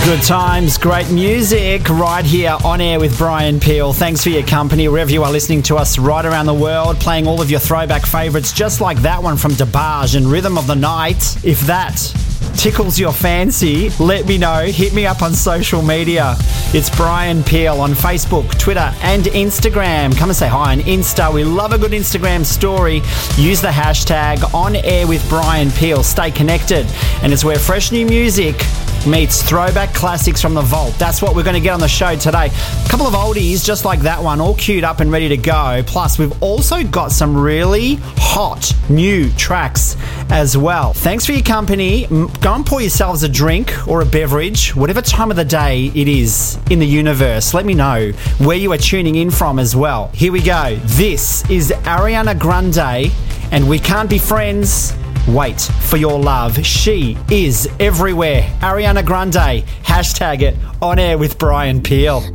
Good times, great music right here on air with Brian Peel. Thanks for your company wherever you are listening to us right around the world, playing all of your throwback favourites just like that one from DeBarge and Rhythm of the Night. If that tickles your fancy, let me know. Hit me up on social media. It's Brian Peel on Facebook, Twitter and Instagram. Come and say hi on Insta. We love a good Instagram story. Use the hashtag on air with Brian Peel. Stay connected. And it's where fresh new music meets throwback classics from the vault. That's what we're going to get on the show today. A couple of oldies just like that one, all queued up and ready to go. Plus, we've also got some really hot new tracks as well. Thanks for your company. Go and pour yourselves a drink or a beverage, whatever time of the day it is in the universe. Let me know where you are tuning in from as well. Here we go. This is Ariana Grande and We Can't Be Friends. Wait for your love. She is everywhere. Ariana Grande. Hashtag it on air with Brian Peel.